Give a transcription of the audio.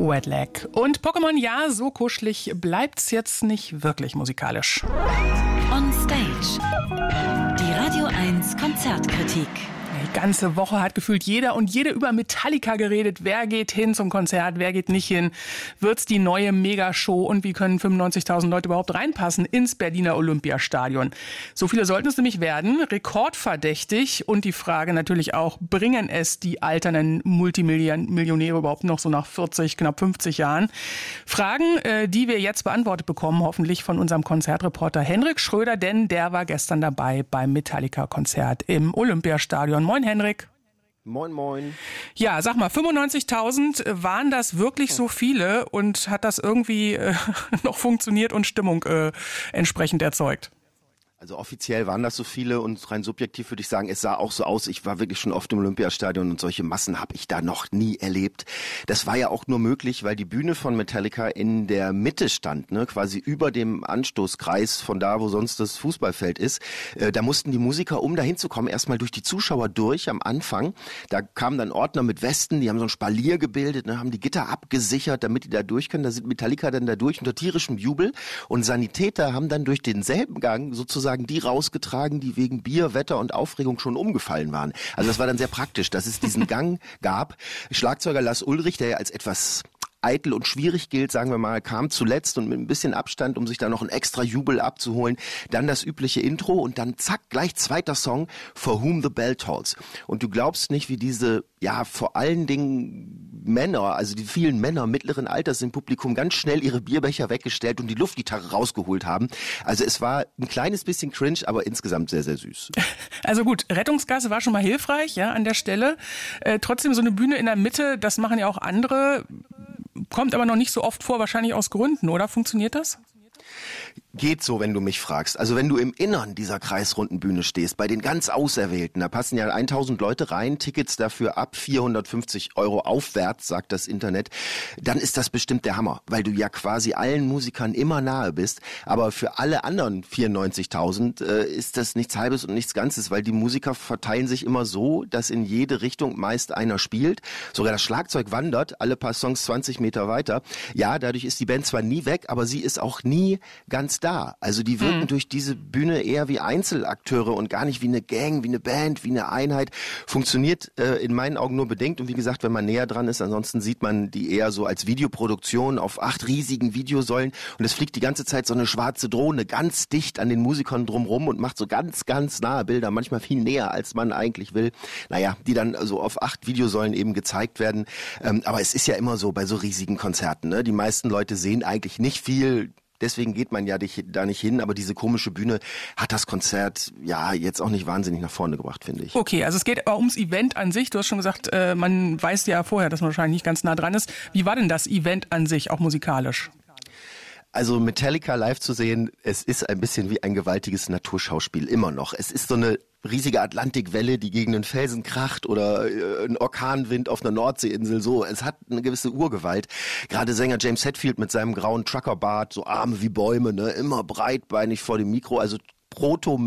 Wet Leg. Und Pokémon, ja, so kuschelig bleibt's jetzt nicht wirklich musikalisch. On Stage. Die Radio 1 Konzertkritik. Die ganze Woche hat gefühlt jeder und jede über Metallica geredet. Wer geht hin zum Konzert, wer geht nicht hin? Wird's die neue Megashow und wie können 95.000 Leute überhaupt reinpassen ins Berliner Olympiastadion? So viele sollten es nämlich werden, rekordverdächtig. Und die Frage natürlich auch, bringen es die alternden Multimillionäre überhaupt noch so nach 40, knapp 50 Jahren? Fragen, die wir jetzt beantwortet bekommen, hoffentlich von unserem Konzertreporter Henrik Schröder, denn der war gestern dabei beim Metallica-Konzert im Olympiastadion. Moin Henrik. Moin, moin. Ja, sag mal, 95.000, waren das wirklich so viele und hat das irgendwie noch funktioniert und Stimmung entsprechend erzeugt? Also offiziell waren das so viele und rein subjektiv würde ich sagen, es sah auch so aus. Ich war wirklich schon oft im Olympiastadion und solche Massen habe ich da noch nie erlebt. Das war ja auch nur möglich, weil die Bühne von Metallica in der Mitte stand, ne, quasi über dem Anstoßkreis von da, wo sonst das Fußballfeld ist. Da mussten die Musiker, um da hinzukommen, erstmal durch die Zuschauer durch am Anfang. Da kamen dann Ordner mit Westen, die haben so ein Spalier gebildet, ne, haben die Gitter abgesichert, damit die da durch können. Da sind Metallica dann da durch unter tierischem Jubel und Sanitäter haben dann durch denselben Gang sozusagen die rausgetragen, die wegen Bier, Wetter und Aufregung schon umgefallen waren. Also das war dann sehr praktisch, dass es diesen Gang gab. Schlagzeuger Lars Ulrich, der ja als etwas eitel und schwierig gilt, sagen wir mal, kam zuletzt und mit ein bisschen Abstand, um sich da noch einen extra Jubel abzuholen. Dann das übliche Intro und dann zack, gleich zweiter Song, For Whom the Bell Tolls. Und du glaubst nicht, wie diese, ja, vor allen Dingen Männer, also die vielen Männer mittleren Alters im Publikum ganz schnell ihre Bierbecher weggestellt und die Luftgitarre rausgeholt haben. Also es war ein kleines bisschen cringe, aber insgesamt sehr, sehr süß. Also gut, Rettungsgasse war schon mal hilfreich, ja, an der Stelle. Trotzdem so eine Bühne in der Mitte, das machen ja auch andere. Kommt aber noch nicht so oft vor, wahrscheinlich aus Gründen, oder? Funktioniert das? Geht so, wenn du mich fragst. Also wenn du im Innern dieser kreisrunden Bühne stehst, bei den ganz Auserwählten, da passen ja 1000 Leute rein, Tickets dafür ab 450 € aufwärts, sagt das Internet, dann ist das bestimmt der Hammer, weil du ja quasi allen Musikern immer nahe bist. Aber für alle anderen 94.000 ist das nichts Halbes und nichts Ganzes, weil die Musiker verteilen sich immer so, dass in jede Richtung meist einer spielt. Sogar das Schlagzeug wandert, alle paar Songs 20 Meter weiter. Ja, dadurch ist die Band zwar nie weg, aber sie ist auch nie ganz da. Also die wirken durch diese Bühne eher wie Einzelakteure und gar nicht wie eine Gang, wie eine Band, wie eine Einheit. Funktioniert in meinen Augen nur bedingt und wie gesagt, wenn man näher dran ist, ansonsten sieht man die eher so als Videoproduktion auf 8 riesigen Videosäulen und es fliegt die ganze Zeit so eine schwarze Drohne ganz dicht an den Musikern drumrum und macht so ganz, ganz nahe Bilder, manchmal viel näher, als man eigentlich will. Naja, die dann so auf 8 Videosäulen eben gezeigt werden. Aber es ist ja immer so bei so riesigen Konzerten, ne? Die meisten Leute sehen eigentlich nicht viel. Deswegen geht man ja da nicht hin, aber diese komische Bühne hat das Konzert ja jetzt auch nicht wahnsinnig nach vorne gebracht, finde ich. Okay, also es geht aber ums Event an sich. Du hast schon gesagt, man weiß ja vorher, dass man wahrscheinlich nicht ganz nah dran ist. Wie war denn das Event an sich, auch musikalisch? Also Metallica live zu sehen, es ist ein bisschen wie ein gewaltiges Naturschauspiel, immer noch. Es ist so eine riesige Atlantikwelle, die gegen den Felsen kracht oder ein Orkanwind auf einer Nordseeinsel, so. Es hat eine gewisse Urgewalt. Gerade Sänger James Hetfield mit seinem grauen Truckerbart, so Arme wie Bäume, ne, immer breitbeinig vor dem Mikro, also Proto